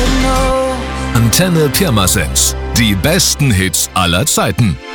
know. Antenne Pirmasens. Die besten Hits aller Zeiten.